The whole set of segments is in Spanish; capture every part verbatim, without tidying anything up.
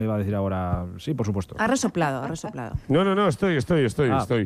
Me iba a decir ahora, sí, por supuesto. Ha resoplado, ha resoplado. No, no, no, estoy, estoy, estoy, ah. estoy.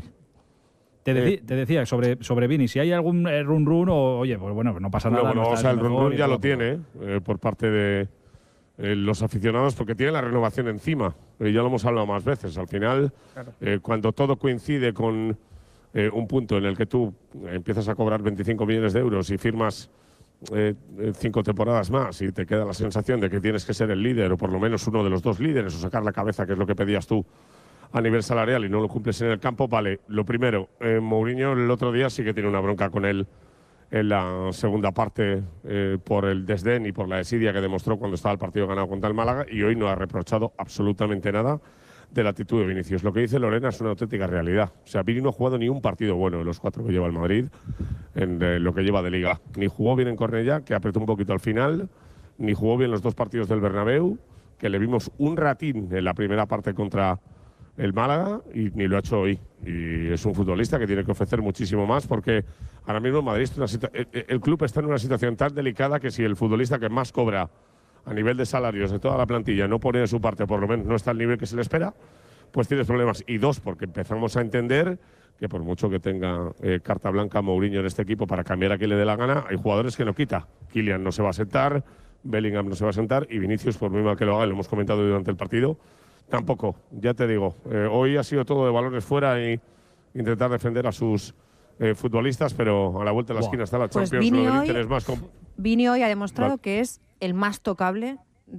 Te, decí, eh, te decía sobre, sobre Vini, si hay algún eh, run run o, oye, pues bueno, no pasa nada. No, bueno, no o sea, el run run ya todo, lo tiene eh, por parte de eh, los aficionados porque tiene la renovación encima. Eh, ya lo hemos hablado más veces. Al final, claro. eh, cuando todo coincide con eh, un punto en el que tú empiezas a cobrar veinticinco millones de euros y firmas eh, cinco temporadas más y te queda la sensación de que tienes que ser el líder o por lo menos uno de los dos líderes o sacar la cabeza, que es lo que pedías tú a nivel salarial y no lo cumples en el campo, vale. Lo primero, eh, Mourinho el otro día sí que tiene una bronca con él en la segunda parte eh, por el desdén y por la desidia que demostró cuando estaba el partido ganado contra el Málaga, y hoy no ha reprochado absolutamente nada de la actitud de Vinicius. Lo que dice Lorena es una auténtica realidad. O sea, Vini no ha jugado ni un partido bueno de los cuatro que lleva el Madrid en eh, lo que lleva de Liga. Ni jugó bien en Cornellá, que apretó un poquito al final, ni jugó bien los dos partidos del Bernabéu, que le vimos un ratín en la primera parte contra el Málaga, y ni lo ha hecho hoy. Y es un futbolista que tiene que ofrecer muchísimo más, porque ahora mismo el Madrid está una situa- el, el club está en una situación tan delicada que si el futbolista que más cobra a nivel de salarios de toda la plantilla no pone de su parte, por lo menos no está al nivel que se le espera, pues tienes problemas. Y dos, porque empezamos a entender que por mucho que tenga eh, carta blanca Mourinho en este equipo para cambiar a quien le dé la gana, hay jugadores que no quita. Kylian no se va a sentar, Bellingham no se va a sentar, y Vinicius, por muy mal que lo haga, lo hemos comentado durante el partido, tampoco. Ya te digo, eh, hoy ha sido todo de balones fuera y intentar defender a sus eh, futbolistas, pero a la vuelta de la wow. esquina está la pues Champions. Vini lo hoy, es más Vini hoy ha demostrado vale. que es el más tocable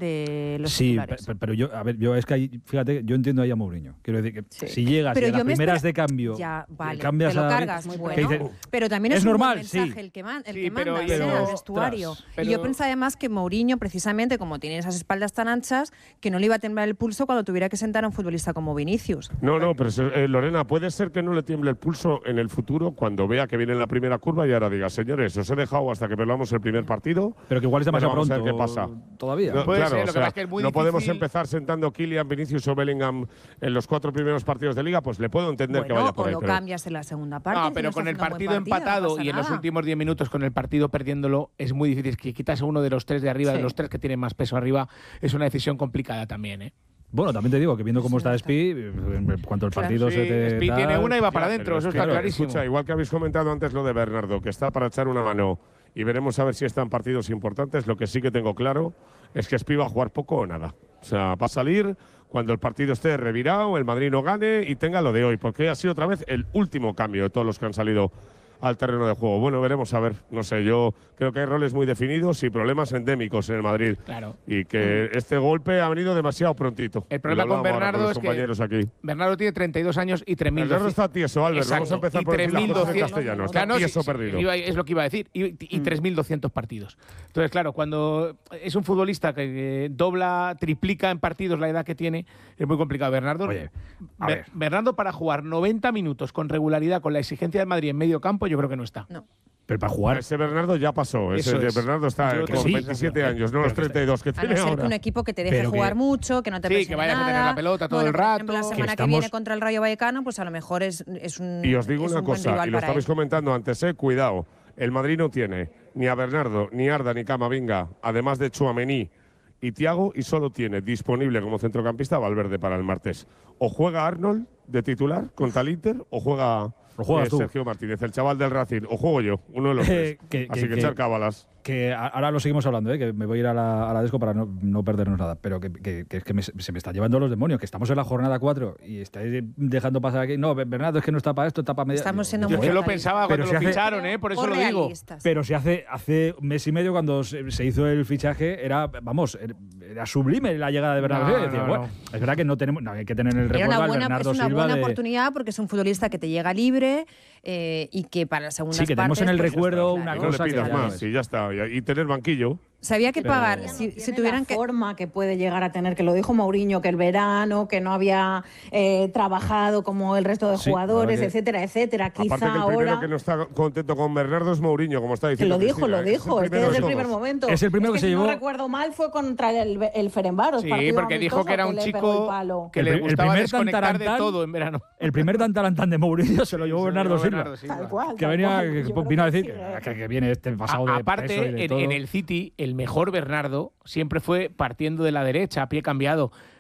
de los sí, titulares. pero, pero yo, a ver, yo es que hay, fíjate, yo entiendo ahí a Mourinho. Quiero decir que sí. si llegas pero y a las primeras espera... de cambio ya, vale, cambias te lo a cargas, muy bueno. dice, pero también es, es un normal, buen mensaje sí. el que, man, el sí, que pero, manda, pero, ¿eh? al vestuario. pero, y yo pensaba además que Mourinho, precisamente, como tiene esas espaldas tan anchas, que no le iba a temblar el pulso cuando tuviera que sentar a un futbolista como Vinicius. No, no, pero eh, Lorena, puede ser que no le tiemble el pulso en el futuro cuando vea que viene en la primera curva y ahora diga, señores, os he dejado hasta que perdamos el primer partido. Pero que igual es demasiado vamos pronto. A ver qué pasa. Todavía. No, puede claro, ser, o lo sea, que pasa es que es muy no difícil. podemos empezar sentando Kylian, Vinicius o Bellingham en los cuatro primeros partidos de Liga, pues le puedo entender bueno, que vaya por o ahí. lo pero... cambias en la segunda parte. No, si pero no con el partido, partido empatado no y en nada. los últimos diez minutos con el partido perdiéndolo es muy difícil. Que quitas a uno de los tres de arriba, sí. de los tres que tienen más peso arriba, es una decisión complicada también, ¿eh? Bueno, también te digo que viendo cómo sí, está Spi, en cuanto el partido sí, se te Spi da, tiene una y va para adentro, eso está claro, clarísimo. Escucha, igual que habéis comentado antes lo de Bernardo, que está para echar una mano y veremos a ver si están partidos importantes, lo que sí que tengo claro es que Spi va a jugar poco o nada. O sea, va a salir cuando el partido esté revirado, el Madrid no gane y tenga lo de hoy, porque ha sido otra vez el último cambio de todos los que han salido al terreno de juego. Bueno, veremos a ver, no sé, yo creo que hay roles muy definidos y problemas endémicos en el Madrid. Claro. Y que mm. este golpe ha venido demasiado prontito. El problema con Bernardo con es que aquí. Bernardo tiene treinta y dos años y tres mil doscientos. Bernardo está tieso, Albert. Exacto. Vamos a empezar y por decir las cosas en castellano. Está claro, no, tieso sí, perdido. Sí, es lo que iba a decir. Y, y mm. tres mil doscientos partidos. Entonces, claro, cuando es un futbolista que, que dobla, triplica en partidos la edad que tiene, es muy complicado. Bernardo, Oye, a Ber, ver. Bernardo para jugar noventa minutos con regularidad, con la exigencia del Madrid en medio campo, yo creo que no está. No. Pero para jugar. Ese Bernardo ya pasó. Ese de Bernardo está con sí, veintisiete años, no los treinta y dos que tiene ahora. A no ser ahora. que un equipo que te deje pero jugar que, mucho, que no te sí, que vayas nada. a tener la pelota todo bueno, el rato. Por ejemplo, la semana que, estamos... que viene contra el Rayo Vallecano, pues a lo mejor es, es un Y os digo es una un cosa, y lo estabais él. comentando antes, eh, cuidado. El Madrid no tiene ni a Bernardo, ni Arda, ni Camavinga, además de Tchouaméni y Thiago, y solo tiene disponible como centrocampista Valverde para el martes. O juega Arnold de titular contra el Inter, o juega eh, Sergio Martínez, el chaval del Racing, o juego yo, uno de los tres. que, Así que, que, que echar cábalas. Que ahora lo seguimos hablando, ¿eh? Que me voy a ir a la, a la desco para no, no perdernos nada, pero que, que, que es que me, se me está llevando los demonios, que estamos en la jornada cuatro y estáis dejando pasar aquí. No, Bernardo, es que no está para esto, está para media. Estamos siendo yo muy lo pensaba cuando si lo hace, ficharon, ¿eh? Por eso lo digo. Pero si hace, hace un mes y medio, cuando se, se hizo el fichaje, era, vamos, era sublime la llegada de Bernardo. No, decía, no, bueno, no. Es verdad que no tenemos, no, hay que tener en el recuerdo una buena, Bernardo es una Silva buena de, oportunidad porque es un futbolista que te llega libre eh, y que para la segunda sí, que tenemos en el pues, recuerdo una claro. cosa no le pidas que más y ya está. Y tener banquillo. Sabía que pero, pagar, bueno, si, no si tuvieran la que… forma que puede llegar a tener, que lo dijo Mourinho, que el verano, que no había eh, trabajado como el resto de sí, jugadores, que, etcétera, etcétera. Quizá aparte que el ahora… primero que no está contento con Bernardo es Mourinho, como está diciendo. Que lo dijo, Cristina, lo dijo, es, es que desde el primer momento. Es el primero es que, que se si llevó… no recuerdo mal, fue contra el, el Ferencváros. Sí, porque dijo que era un chico que le gustaba desconectar de todo en verano. El primer tantarantán de Mourinho se lo llevó Bernardo Silva. Tal cual. Que venía, que vino a decir que viene este pasado de aparte, en el City, el mejor Bernardo siempre fue partiendo de la derecha, a pie cambiado.